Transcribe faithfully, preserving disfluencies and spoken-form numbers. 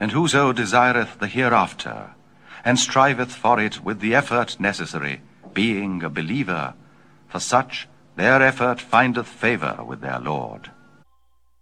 And whoso desireth the hereafter, and striveth for it with the effort necessary, being a believer, for such their effort findeth favour with their Lord.